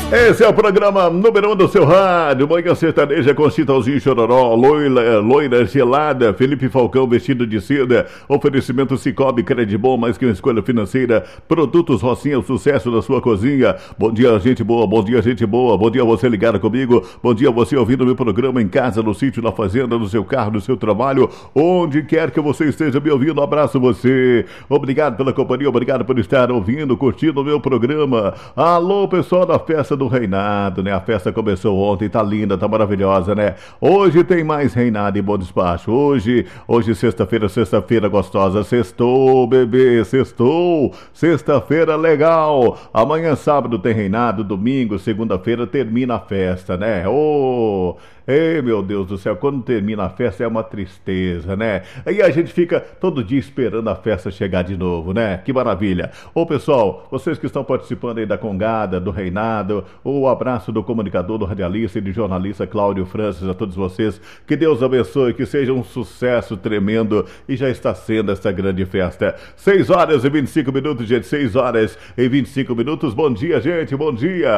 Esse é o programa número 1 do seu rádio. Manhã sertaneja com Chitãozinho Chororó, loira gelada, Felipe Falcão vestido de seda. Oferecimento Cicobi, Credibom, mais que uma escolha financeira. Produtos Rocinha, o sucesso da sua cozinha. Bom dia, gente boa, bom dia, gente boa. Bom dia você ligado comigo. Bom dia você ouvindo meu programa em casa, no sítio, na fazenda, no seu carro, no seu trabalho, onde quer que você esteja me ouvindo. Um abraço você. Obrigado pela companhia, obrigado por estar ouvindo, curtindo o meu programa. Alô, pessoal da festa do Reinado, né? A festa começou ontem, tá linda, tá maravilhosa, né? Hoje tem mais Reinado e Bom Despacho. Hoje sexta-feira gostosa. Sextou, bebê, sextou. Sexta-feira legal. Amanhã, sábado, tem Reinado. Domingo, segunda-feira, termina a festa, né? Ô... Ei, meu Deus do céu, quando termina a festa é uma tristeza, né? Aí a gente fica todo dia esperando a festa chegar de novo, né? Que maravilha. Ô, pessoal, vocês que estão participando aí da Congada, do Reinado, o abraço do comunicador, do radialista e do jornalista Cláudio Francis a todos vocês. Que Deus abençoe, que seja um sucesso tremendo e já está sendo essa grande festa. 6 horas e 25 minutos, gente, 6 horas e 25 minutos. Bom dia, gente, bom dia.